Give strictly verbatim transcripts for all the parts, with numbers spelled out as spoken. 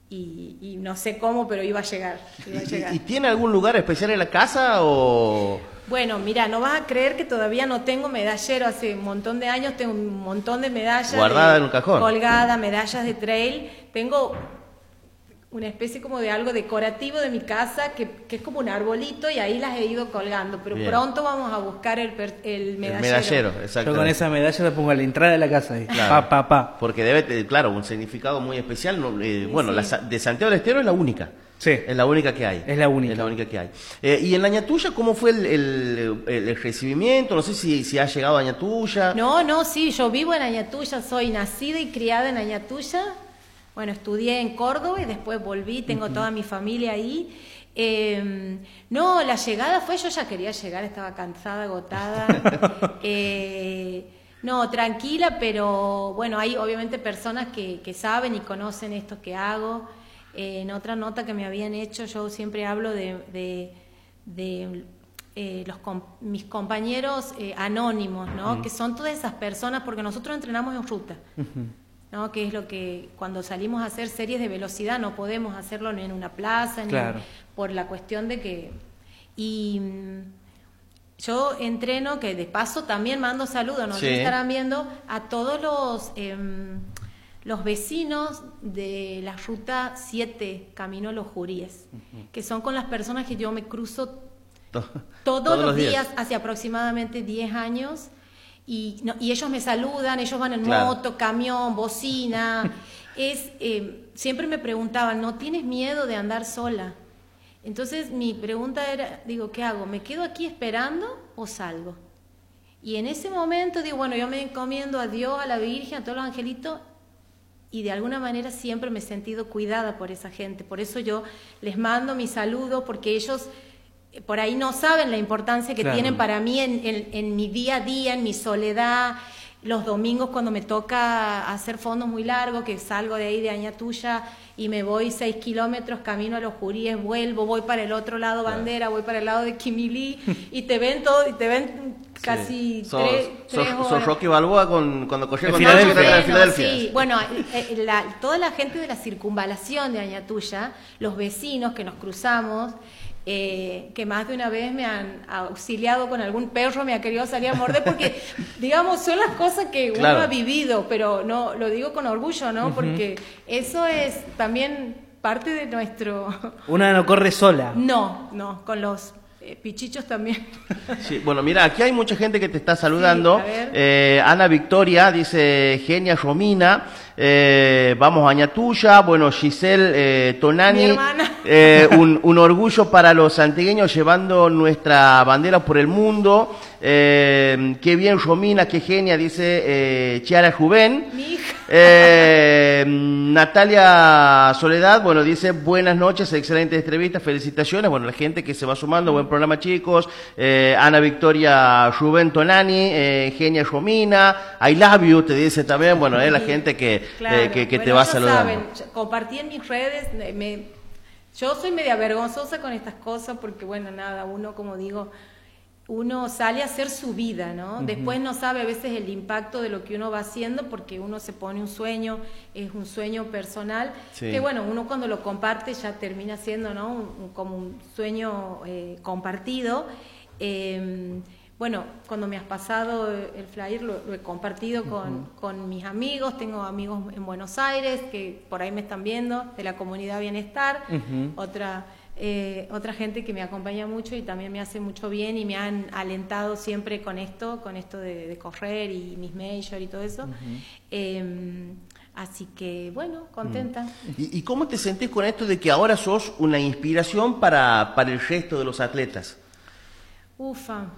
y, y no sé cómo, pero iba a llegar. Iba a llegar. ¿Y, y tiene algún lugar especial en la casa o...? Bueno, mira, no vas a creer que todavía no tengo medallero. Hace un montón de años tengo un montón de medallas. Guardada de, en un cajón. Colgada, medallas de trail. Tengo una especie como de algo decorativo de mi casa, que, que es como un arbolito, y ahí las he ido colgando. Pero Bien. pronto vamos a buscar el, el medallero. El medallero, exacto. Yo con esa medalla la pongo a la entrada de la casa. Ahí. Claro. Pa, pa, pa. Porque debe, claro, un significado muy especial. Eh, sí, bueno, sí. La de Santiago del Estero es la única. Sí. Es la única que hay. Es la única. Es la única que hay. Eh, ¿Y en la Ñatuya cómo fue el, el, el, el recibimiento? No sé si, si ha llegado a Ñatuya. No, no, sí, yo vivo en Añatuya, soy nacida y criada en Añatuya. Bueno, estudié en Córdoba y después volví, tengo uh-huh. toda mi familia ahí. Eh, no, la llegada fue, yo ya quería llegar, estaba cansada, agotada. eh, no, tranquila, pero bueno, hay obviamente personas que, que saben y conocen esto que hago. Eh, en otra nota que me habían hecho, yo siempre hablo de, de, de eh, los com mis compañeros eh, anónimos, ¿no? Uh-huh. Que son todas esas personas, porque nosotros entrenamos en ruta, uh-huh. ¿no? Que es lo que cuando salimos a hacer series de velocidad no podemos hacerlo ni en una plaza, claro. ni por la cuestión de que... Y yo entreno, que de paso también mando saludos, nos sí. estarán viendo a todos los... Eh, los vecinos de la ruta siete, Camino a los Juríes, uh-huh. que son con las personas que yo me cruzo todos, todos los días, días hace aproximadamente diez años, y, no, y ellos me saludan, ellos van en claro. moto, camión, bocina. es eh, siempre me preguntaban, ¿no tienes miedo de andar sola? Entonces mi pregunta era, digo, ¿qué hago? ¿Me quedo aquí esperando o salgo? Y en ese momento digo, bueno, yo me encomiendo a Dios, a la Virgen, a todos los angelitos, y de alguna manera siempre me he sentido cuidada por esa gente. Por eso yo les mando mi saludo, porque ellos por ahí no saben la importancia que claro. tienen para mí en, en, en mi día a día, en mi soledad. Los domingos cuando me toca hacer fondos muy largos, que salgo de ahí de Añatuya y me voy seis kilómetros, camino a los Juríes, vuelvo, voy para el otro lado Bandera, voy para el lado de Quimilí, y te ven todo, y te ven casi sí. tres, sos, tres sos, horas. Sos Rocky Balboa con, cuando cogió con Filadelfia. Filadelfia. Sí, bueno, eh, la, toda la gente de la circunvalación de Añatuya, los vecinos que nos cruzamos, Eh, que más de una vez me han auxiliado con algún perro, me ha querido salir a morder, porque, digamos, son las cosas que uno claro. ha vivido, pero no lo digo con orgullo, ¿no? Uh-huh. Porque eso es también parte de nuestro... Una no corre sola. No, no, con los eh, pichichos también. Sí, bueno, mira, aquí hay mucha gente que te está saludando. Sí, a ver. eh, Ana Victoria dice, Genia Romina, eh, vamos a Añatuya. Bueno, Giselle eh, Tonani. Mi hermana. Eh, un, un orgullo para los santiagueños llevando nuestra bandera por el mundo. Eh, qué bien, Romina, qué genia, dice eh, Chiara Jubén. Mi hija. Eh, Natalia Soledad, bueno, dice buenas noches, excelente entrevista, felicitaciones. Bueno, la gente que se va sumando, buen programa, chicos. Eh, Ana Victoria Rubén Tonani, eh, Genia Romina, I love you, te dice también. Bueno, es eh, la gente que, claro. eh, que, que bueno, te va saludando. Saben, compartí en mis redes, me, yo soy media vergonzosa con estas cosas porque, bueno, nada, uno, como digo, uno sale a hacer su vida, ¿no? Uh-huh. Después no sabe a veces el impacto de lo que uno va haciendo, porque uno se pone un sueño, es un sueño personal, sí. que bueno, uno cuando lo comparte ya termina siendo, ¿no? Un, un, como un sueño eh, compartido. Eh, bueno, cuando me has pasado el flyer lo, lo he compartido con, uh-huh. con mis amigos, tengo amigos en Buenos Aires que por ahí me están viendo, de la comunidad Bienestar, uh-huh. otra... Eh, otra gente que me acompaña mucho y también me hace mucho bien y me han alentado siempre con esto, con esto de, de correr y mis majors y todo eso. Uh-huh. eh, así que, bueno, contenta. Uh-huh. ¿Y, ¿Y cómo te sentís con esto de que ahora sos una inspiración para, para el resto de los atletas? Ufa.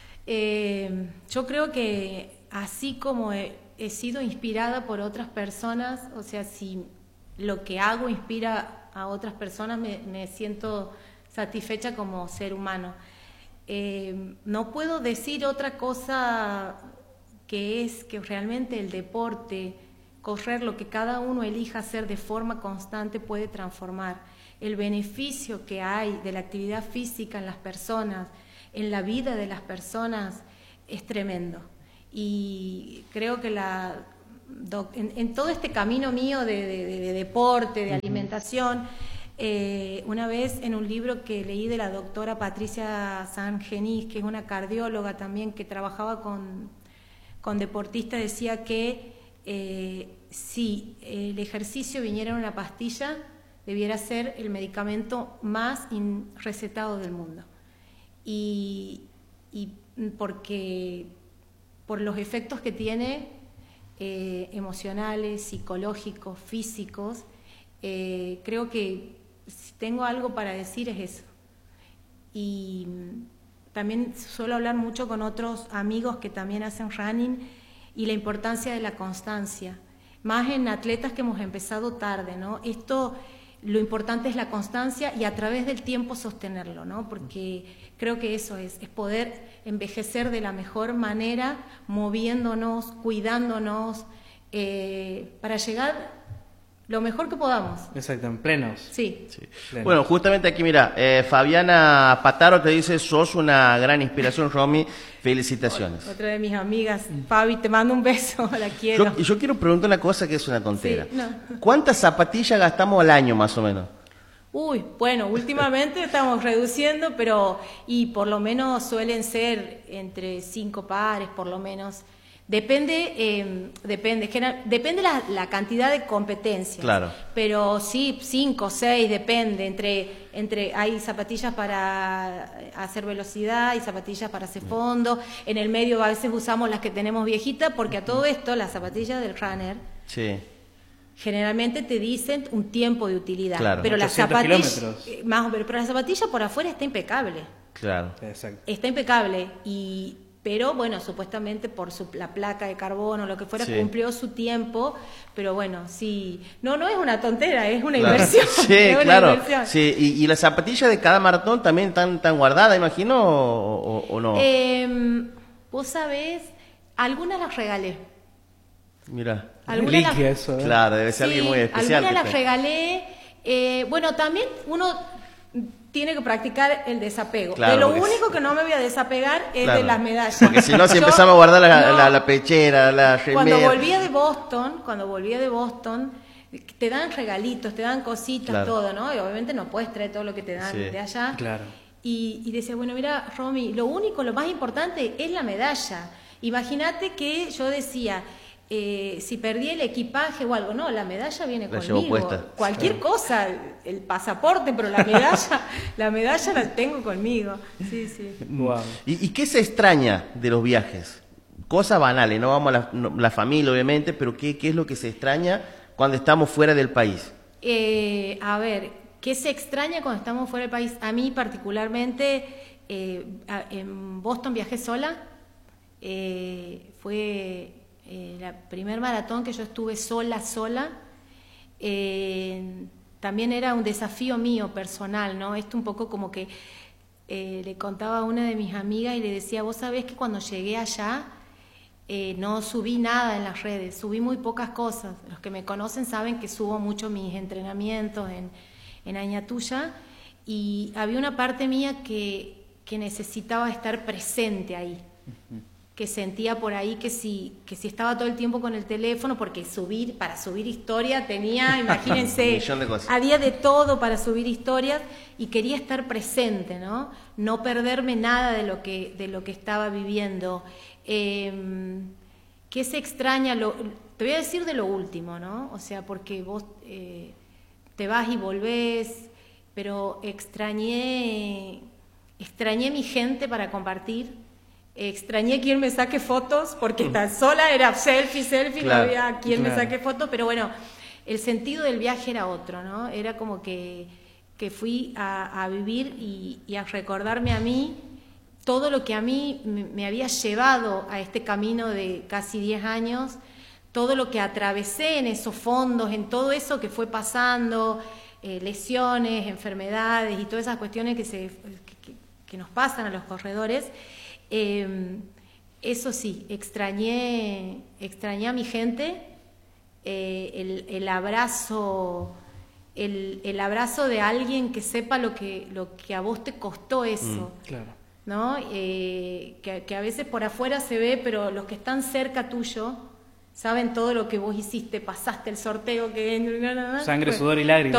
Eh, yo creo que así como he, he sido inspirada por otras personas, o sea, si lo que hago inspira a otras personas, me, me siento satisfecha como ser humano. Eh, no puedo decir otra cosa que es que realmente el deporte, correr, lo que cada uno elija hacer de forma constante puede transformar. El beneficio que hay de la actividad física en las personas, en la vida de las personas, es tremendo. Y creo que la en, en todo este camino mío de, de, de, de deporte, de alimentación, eh, una vez en un libro que leí de la doctora Patricia Sangenís, que es una cardióloga también que trabajaba con, con deportistas, decía que eh, si el ejercicio viniera en una pastilla, debiera ser el medicamento más recetado del mundo. Y, y porque por los efectos que tiene eh, emocionales, psicológicos, físicos, eh, creo que si tengo algo para decir es eso. Y también suelo hablar mucho con otros amigos que también hacen running y la importancia de la constancia, más en atletas que hemos empezado tarde, ¿no? Esto, lo importante es la constancia y a través del tiempo sostenerlo, ¿no? Porque creo que eso es, es poder envejecer de la mejor manera, moviéndonos, cuidándonos, eh, para llegar lo mejor que podamos. Exacto, en plenos. Sí. Sí. Plenos. Bueno, justamente aquí, mira, eh, Fabiana Pataro te dice, sos una gran inspiración, Romy, felicitaciones. Otra de mis amigas, Fabi, te mando un beso, la quiero. Yo, yo quiero preguntar una cosa que es una tontera. Sí, no. ¿Cuántas zapatillas gastamos al año, más o menos? Uy, bueno, últimamente estamos reduciendo, pero y por lo menos suelen ser entre cinco pares, por lo menos. Depende, eh, depende, general, depende la, la cantidad de competencias. Claro. Pero sí, cinco, seis, depende. Entre, entre, hay zapatillas para hacer velocidad, hay zapatillas para hacer fondo. En el medio a veces usamos las que tenemos viejitas, porque a todo esto, las zapatillas del runner, Sí. generalmente te dicen un tiempo de utilidad. Claro. Pero las ochocientos zapatillas, kilómetros. más, pero, pero la zapatilla por afuera está impecable. Claro. Exacto. Está impecable y pero bueno, supuestamente por su, la placa de carbono, lo que fuera, Sí. cumplió su tiempo, pero bueno, sí, no, no es una tontera, es una Claro. inversión. Sí, es una claro. inversión. Sí. ¿Y, y las zapatillas de cada maratón también están, están guardadas, imagino, o, o- o no? Eh, vos sabés, algunas las regalé. Mira. Algunas Reliquia las- eso, ¿eh? Claro, debe ser Sí, alguien muy especial. algunas que las te- regalé. Eh, bueno, también uno tiene que practicar el desapego. Claro, de lo porque único sí. que no me voy a desapegar es Claro. de las medallas. Porque si no, si Yo- empezamos a guardar la, no, la, la pechera, la remera. Cuando volvía de Boston, cuando volvía de Boston, te dan regalitos, te dan cositas, Claro. todo, ¿no? Y obviamente no puedes traer todo lo que te dan Sí. de allá. Claro. Y, y decía, bueno, mira, Romy, lo único, lo más importante es la medalla. Imagínate que yo decía, eh, si perdí el equipaje o algo, no, la medalla viene La llevo conmigo. puesta. Cualquier cosa, el pasaporte, pero la medalla, la medalla la tengo conmigo. Sí, sí. Wow. ¿Y, y qué se extraña de los viajes? Cosas banales, no vamos a la, no- la familia, obviamente, pero ¿qué, ¿qué es lo que se extraña cuando estamos fuera del país? Eh, a ver, ¿qué se extraña cuando estamos fuera del país? A mí particularmente, eh, a- en Boston viajé sola, eh, fue eh, la primer maratón que yo estuve sola, sola. Eh, también era un desafío mío personal, ¿no? Esto un poco como que eh, le contaba a una de mis amigas y le decía, vos sabés que cuando llegué allá, Eh, no subí nada en las redes, subí muy pocas cosas. Los que me conocen saben que subo mucho mis entrenamientos en, en Añatuya y había una parte mía que, que necesitaba estar presente ahí, uh-huh. que sentía por ahí que si, que si estaba todo el tiempo con el teléfono, porque subir, para subir historia tenía, imagínense, Un millón de cosas. había de todo para subir historias y quería estar presente, ¿no? No perderme nada de lo que, de lo que estaba viviendo. Eh, ¿Qué se extraña? Lo, te voy a decir de lo último, ¿no? O sea, porque vos eh, te vas y volvés, pero extrañé, extrañé mi gente para compartir, extrañé quien me saque fotos, porque tan sola era selfie, selfie, Claro, no había quien claro. me saque fotos, pero bueno, el sentido del viaje era otro, ¿no? Era como que, que fui a, a vivir y, y a recordarme a mí todo lo que a mí me, me había llevado a este camino de casi diez años, todo lo que atravesé en esos fondos, en todo eso que fue pasando, eh, lesiones, enfermedades y todas esas cuestiones que, se, que, que nos pasan a los corredores. Eh, eso sí, extrañé, extrañé a mi gente, eh, el, el abrazo... El, el abrazo de alguien que sepa lo que, lo que a vos te costó eso. Mm, claro. ¿No? Eh, que, que a veces por afuera se ve, pero los que están cerca tuyo saben todo lo que vos hiciste, pasaste el sorteo, que Sangre, fue sudor y lágrimas.